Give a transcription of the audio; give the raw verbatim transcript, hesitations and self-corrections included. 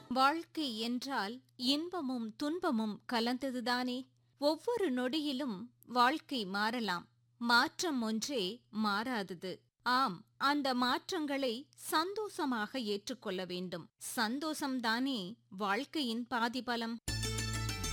வாழ்க்கை என்றால் இன்பமும் துன்பமும் கலந்ததுதானே. ஒவ்வொரு நொடியிலும் வாழ்க்கை மாறலாம். மாற்றம் ஒன்றே மாறாதது. ஆம், அந்த மாற்றங்களை சந்தோஷமாக ஏற்றுக்கொள்ள வேண்டும். சந்தோஷம்தானே வாழ்க்கையின் பாதிபலம்.